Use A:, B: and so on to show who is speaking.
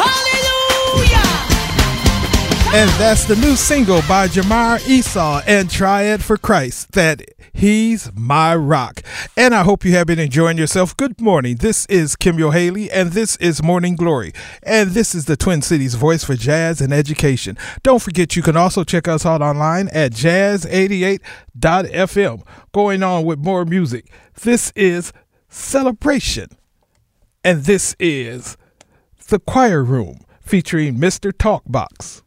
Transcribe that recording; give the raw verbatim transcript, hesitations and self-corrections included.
A: And that's the new single by Jamar Esau and Triad for Christ, that He's My Rock. And I hope you have been enjoying yourself. Good morning. This is Kimyo Haley, and this is Morning Glory. And this is the Twin Cities voice for jazz and education. Don't forget, you can also check us out online at jazz eighty-eight dot f m. Going on with more music. This is Celebration. And this is The Choir Room featuring Mister Talkbox.